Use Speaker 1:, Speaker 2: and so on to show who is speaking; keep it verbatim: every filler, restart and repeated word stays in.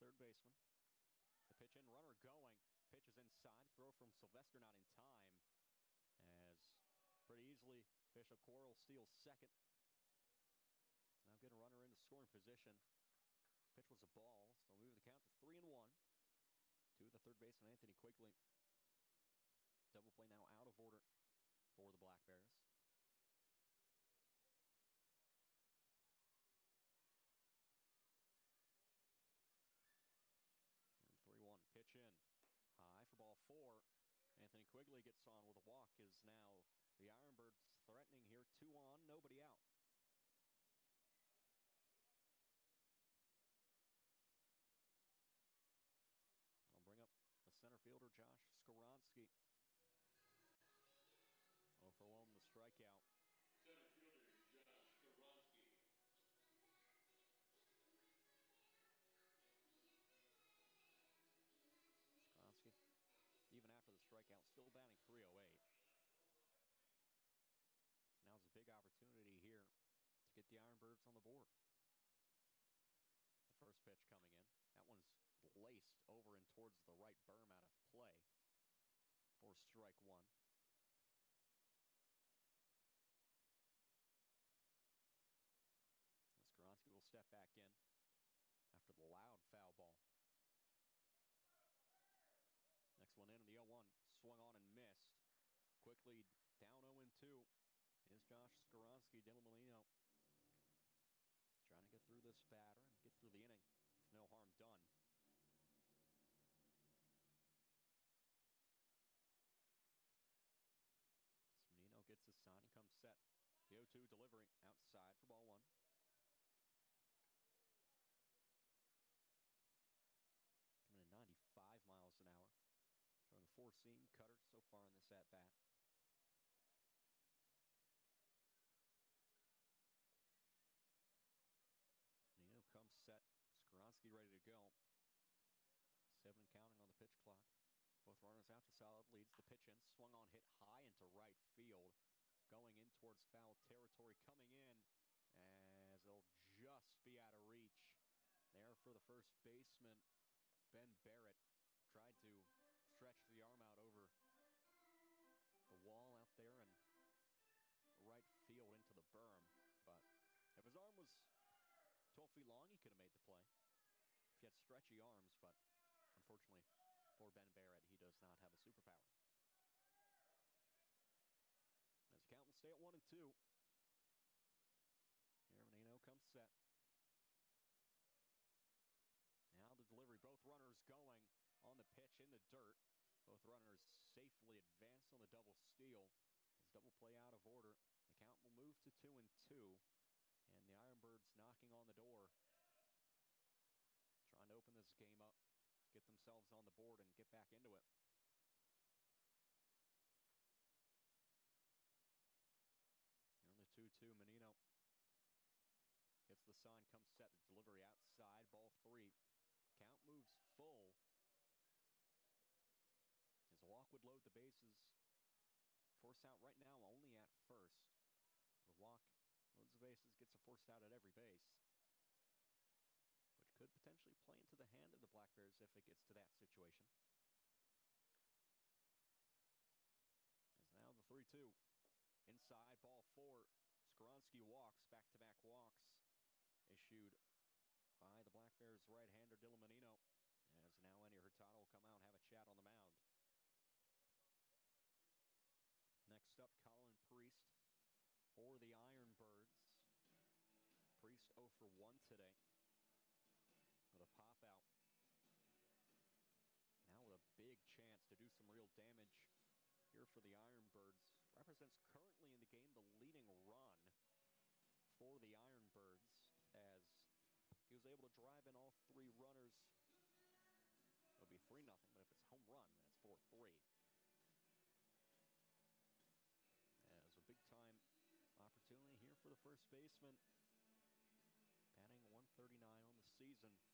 Speaker 1: third baseman. The pitch in, runner going. Pitch is inside. Throw from Sylvester not in time. As pretty easily, Bishop Quarles steals second. Now getting a runner into scoring position. Pitch was a ball, so move the count to three and one. To the third baseman, Anthony Quigley. Double play now out of order for the Black Bears. three one, pitch in. High for ball four. Anthony Quigley gets on with a walk. Is now the Ironbirds threatening here. Two on, nobody out. I'll bring up the center fielder, Josh Skoronsky. oh for one, the strikeout.
Speaker 2: Center fielder, Josh Skoronsky.
Speaker 1: Skoronsky, even after the strikeout, still batting three oh eight. So now's a big opportunity here to get the Ironbirds on the board. The first pitch coming in. That one's laced over and towards the right berm out of play for strike one. Skoronsky will step back in after the loud foul ball. Next one in, and the oh one swung on and missed. Quickly down oh and two is Josh Skoronsky. Dylan Molino trying to get through this batter and get through the inning with no harm done. Menino gets his sign and comes set. The oh two delivery outside for ball one. Coming in ninety-five miles an hour. Showing a four-seam cutter so far in this at-bat. Menino comes set. Skoronsky ready to go. Seven counting on the pitch clock. Both runners out to solid leads. The pitch in, swung on, hit high into right field. Going in towards foul territory, coming in as it'll just be out of reach. There for the first baseman, Ben Barrett. Tried to stretch the arm out over the wall out there and right field into the berm. But if his arm was twelve feet long, he could have made the play. If he had stretchy arms, but unfortunately for Ben Barrett, he does not have a superpower. As the count will stay at one and two. Here Menino comes set. Now the delivery, both runners going on the pitch in the dirt. Both runners safely advance on the double steal. As double play out of order, the count will move to two and two. And the Ironbirds knocking on the door. Trying to open this game up, get themselves on the board and get back into it. Here on the two two, Menino gets the sign, comes set, the delivery outside, ball three. Count moves full. As a walk would load the bases. Force out right now only at first. The walk loads the bases, gets a forced out at every base. Which could potentially play into the hand of the Black Bears if it gets to that situation. As now the three two. Inside, ball four. Skoronsky walks, back-to-back walks issued by the Black Bears right-hander Dylan Menino. As now Enny Hurtado will come out and have a chat on the mound. Next up, Colin Priest for the Ironbirds. Priest oh for one today with a pop-out. Now with a big chance to do some real damage here for the Ironbirds. Represents currently in the game the leading run for the Ironbirds, as he was able to drive in all three runners. It'll be three nothing, but if it's a home run, then it's four three. As a big-time opportunity here for the first baseman. Batting one thirty-nine on the season.